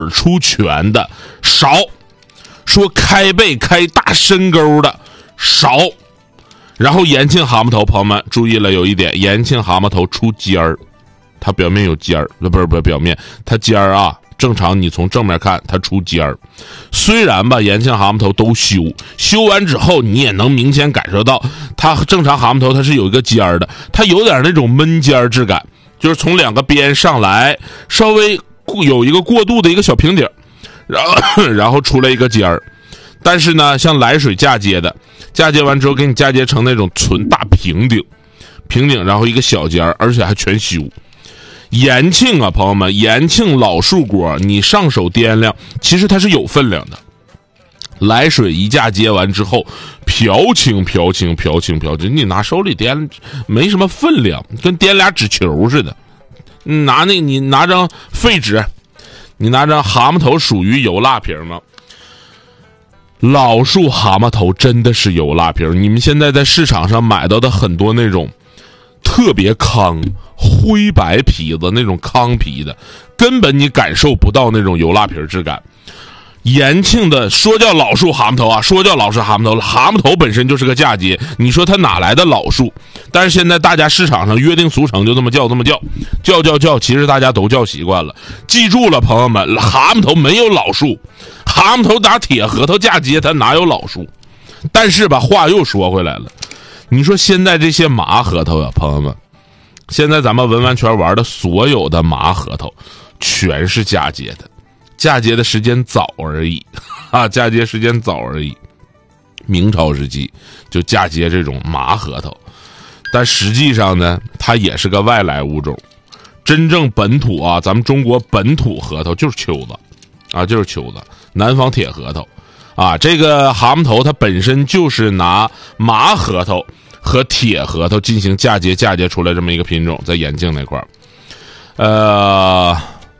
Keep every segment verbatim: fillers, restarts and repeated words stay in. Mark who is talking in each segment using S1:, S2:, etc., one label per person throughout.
S1: 出拳的少，说开背开大深沟的少。然后延庆蛤蟆头，朋友们注意了，有一点，延庆蛤蟆头出尖儿，它表面有尖儿，不是不是表面，它尖儿啊，正常你从正面看它出尖儿。虽然吧，延庆蛤蟆头都修，修完之后你也能明显感受到，它正常蛤蟆头它是有一个尖儿的，它有点那种闷尖儿质感，就是从两个边上来，稍微有一个过渡的一个小平底，然后然后出来一个尖儿。但是呢，像来水嫁接的，嫁接完之后给你嫁接成那种纯大平顶，平顶然后一个小尖儿，而且还全修。延庆啊，朋友们，延庆老树锅，你上手掂量，其实它是有分量的。来水一嫁接完之后，飘轻飘轻飘轻飘轻，你拿手里掂没什么分量，跟掂俩纸球似的。你拿那你拿张废纸，你拿张蛤蟆头属于油辣皮吗？老树蛤蟆头真的是油辣皮，你们现在在市场上买到的很多那种特别糠灰白皮子那种糠皮的，根本你感受不到那种油辣皮质感。延庆的说叫老树蛤蟆头啊，说叫老树蛤蟆头，蛤蟆头本身就是个嫁接，你说它哪来的老树？但是现在大家市场上约定俗成就这么叫这么叫叫叫叫，其实大家都叫习惯了。记住了朋友们，蛤蟆头没有老树，蛤蟆头打铁核桃嫁接，它哪有老树？但是吧，话又说回来了，你说现在这些麻核桃啊，朋友们，现在咱们文玩圈玩的所有的麻核桃全是嫁接的，嫁接的时间早而已啊，嫁接时间早而已。明朝时期就嫁接这种麻核桃，但实际上呢，它也是个外来物种。真正本土啊，咱们中国本土核桃就是秋子啊，就是秋子，南方铁核桃啊。这个蛤蟆头它本身就是拿麻核桃和铁核桃进行嫁接，嫁接出来这么一个品种，在延庆那块儿，呃。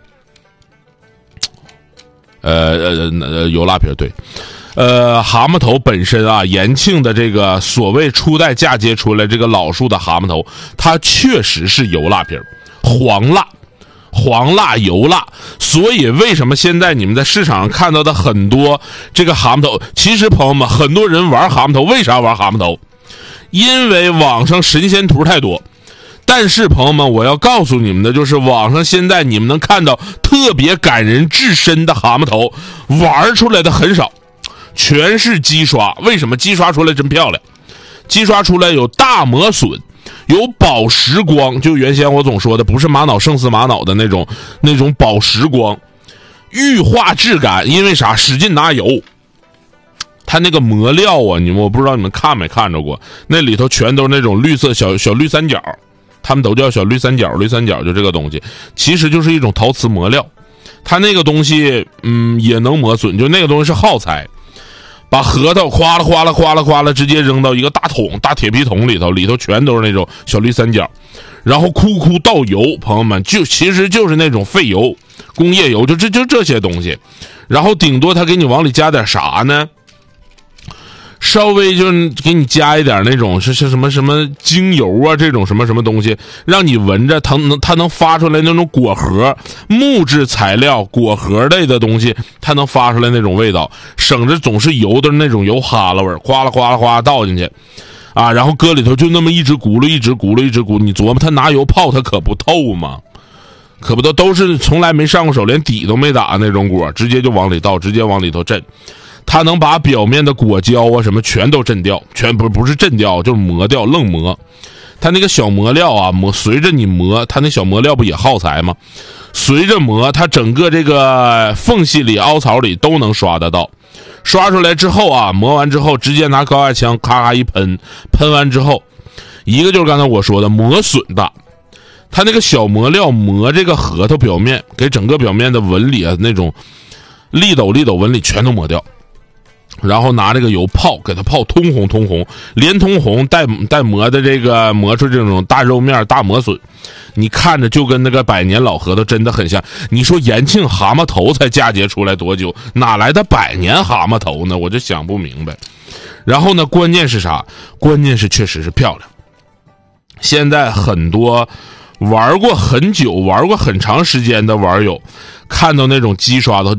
S1: 呃呃呃，油辣皮对，呃，蛤蟆头本身啊，延庆的这个所谓初代嫁接出来这个老树的蛤蟆头，它确实是油辣皮，黄辣，黄辣油辣。所以为什么现在你们在市场上看到的很多这个蛤蟆头，其实朋友们，很多人玩蛤蟆头，为啥玩蛤蟆头？因为网上神仙图太多。但是朋友们，我要告诉你们的就是，网上现在你们能看到特别感人至深的蛤蟆头，玩出来的很少，全是机刷。为什么？机刷出来真漂亮，机刷出来有大磨损，有宝石光，就原先我总说的，不是玛瑙胜似玛瑙的那种那种宝石光，玉化质感。因为啥？使劲拿油，它那个磨料啊，你们我不知道你们看没看着过，那里头全都是那种绿色小小绿三角。他们都叫小绿三角，绿三角就这个东西，其实就是一种陶瓷磨料。它那个东西，嗯，也能磨损，就那个东西是耗材。把核桃哗啦哗啦哗啦哗啦直接扔到一个大桶、大铁皮桶里头，里头全都是那种小绿三角，然后哭哭倒油，朋友们，就其实就是那种废油、工业油，就这就这些东西。然后顶多他给你往里加点啥呢？稍微就是给你加一点那种是是什么什么精油啊，这种什么什么东西，让你闻着它能它能发出来那种果核木质材料果核类的东西，它能发出来那种味道，省着总是油的那种油哈喇味儿，哗啦哗啦哗啦倒进去啊，然后搁里头就那么一直轱辘一直轱辘一直轱辘，你琢磨它拿油泡它可不透吗？可不都都是从来没上过手，连底都没打那种果，直接就往里倒，直接往里头震。它能把表面的果胶啊什么全都震掉，全不不是震掉，就是磨掉，愣磨。它那个小磨料啊，磨随着你磨，它那小磨料不也耗材吗？随着磨，它整个这个缝隙里、凹槽里都能刷得到。刷出来之后啊，磨完之后直接拿高压枪咔咔一喷，喷完之后，一个就是刚才我说的磨损大，它那个小磨料磨这个核桃表面，给整个表面的纹理啊那种粒斗粒斗纹理全都磨掉。然后拿这个油泡，给它泡通红通红，连通红带带磨的这个磨出这种大肉面大磨损，你看着就跟那个百年老核桃真的很像。你说延庆蛤蟆头才嫁接出来多久，哪来的百年蛤蟆头呢？我就想不明白。然后呢，关键是啥？关键是确实是漂亮。现在很多玩过很久、玩过很长时间的玩友，看到那种机刷的